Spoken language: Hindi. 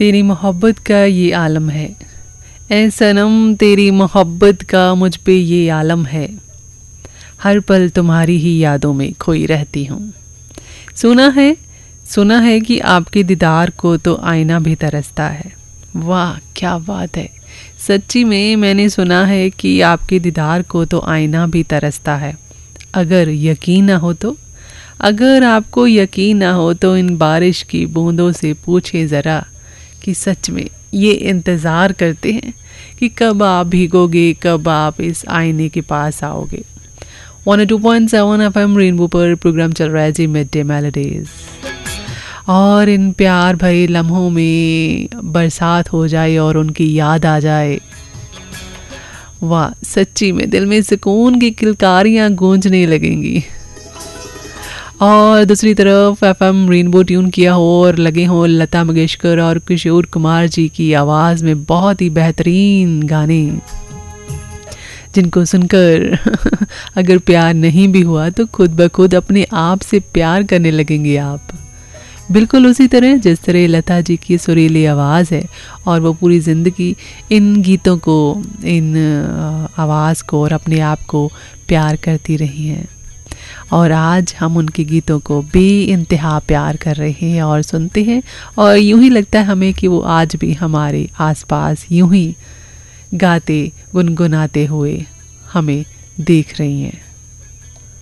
तेरी मोहब्बत का ये आलम है, ऐ सनम तेरी मोहब्बत का मुझ पे ये आलम है, हर पल तुम्हारी ही यादों में खोई रहती हूँ। सुना है कि आपके दीदार को तो आईना भी तरसता है। वाह क्या बात है, सच्ची में मैंने सुना है कि आपके दीदार को तो आईना भी तरसता है। अगर यकीन ना हो तो, अगर आपको यकीन ना हो तो इन बारिश की बूंदों से पूछे ज़रा कि सच में ये इंतज़ार करते हैं कि कब आप भीगोगे, कब आप इस आईने के पास आओगे। 102.7 FM रेनबो पर प्रोग्राम चल रहा है जी मिड डे मेलोडीज, और इन प्यार भरे लम्हों में बरसात हो जाए और उनकी याद आ जाए। वाह सच्ची में दिल में सुकून की किलकारियाँ गूंजने लगेंगी। और दूसरी तरफ एफएम रेनबो ट्यून किया हो और लगे हो लता मंगेशकर और किशोर कुमार जी की आवाज़ में बहुत ही बेहतरीन गाने, जिनको सुनकर अगर प्यार नहीं भी हुआ तो खुद ब खुद अपने आप से प्यार करने लगेंगे आप। बिल्कुल उसी तरह जिस तरह लता जी की सुरीली आवाज़ है और वो पूरी ज़िंदगी इन गीतों को, इन आवाज़ को और अपने आप को प्यार करती रही हैं। और आज हम उनके गीतों को बेइंतहा प्यार कर रहे हैं और सुनते हैं, और यूं ही लगता है हमें कि वो आज भी हमारे आसपास यूं ही गाते गुनगुनाते हुए हमें देख रही हैं।